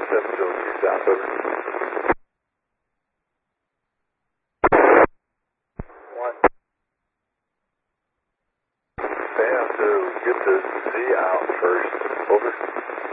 702 South, over. 1. Sam, to get the Z out first, over.